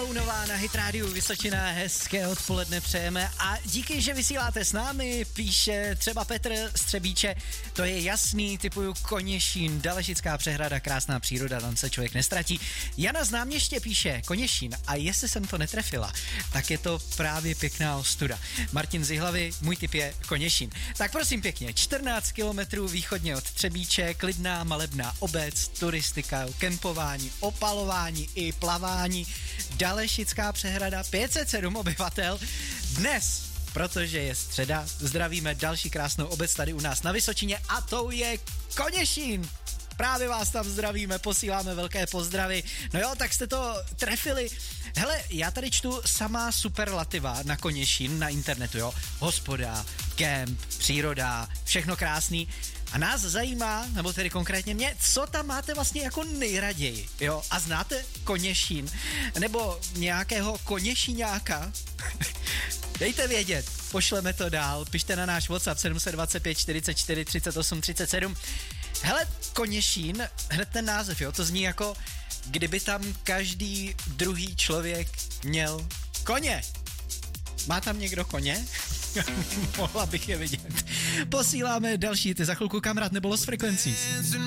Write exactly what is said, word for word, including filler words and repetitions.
Tounová na Hit Radio Vysočina, hezké odpoledne přejeme a díky, že vysíláte s námi, píše třeba Petr z Třebíče, to je jasný, typuju Koněšín, Dalešická přehrada, krásná příroda, tam se člověk nestratí. Jana z Náměště píše Koněšín a jestli jsem to netrefila, tak je to právě pěkná ostuda. Martin z Jihlavy, můj tip je Koněšín. Tak prosím pěkně, čtrnáct kilometrů východně od Třebíče, klidná malebná obec, turistika, kempování, opalování i plavání, Dalešická přehrada, pět set sedm obyvatel. Dnes, protože je středa, zdravíme další krásnou obec tady u nás na Vysočině a tou je Koněšín. Právě vás tam zdravíme, posíláme velké pozdravy. No jo, tak jste to trefili. Hele, já tady čtu samá superlativa na Koněšín na internetu, jo. Hospoda, kemp, příroda, všechno krásný. A nás zajímá, nebo tedy konkrétně mě, co tam máte vlastně jako nejraději, jo? A znáte Koněšín? Nebo nějakého Koněšíňáka? Dejte vědět, pošleme to dál, pište na náš WhatsApp sedm dva pět čtyřicet čtyři třicet osm třicet sedm. Hele, Koněšín, hned ten název, jo, to zní jako, kdyby tam každý druhý člověk měl koně. Má tam někdo koně? Mohla bych je vidět. Posíláme další, ty za chvilku kamarád nebo Lost Frequencies.